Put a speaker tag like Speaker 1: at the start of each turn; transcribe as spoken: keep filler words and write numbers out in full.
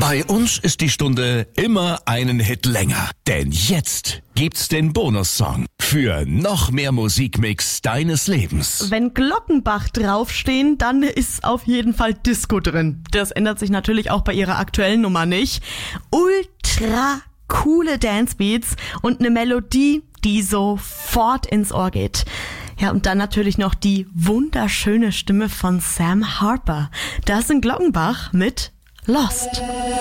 Speaker 1: Bei uns ist die Stunde immer einen Hit länger. Denn jetzt gibt's den Bonussong für noch mehr Musikmix deines Lebens.
Speaker 2: Wenn Glockenbach draufstehen, dann ist auf jeden Fall Disco drin. Das ändert sich natürlich auch bei ihrer aktuellen Nummer nicht. Ultra coole Dancebeats und eine Melodie, die sofort ins Ohr geht. Ja, und dann natürlich noch die wunderschöne Stimme von Sam Harper. Das ist ein Glockenbach mit Lost.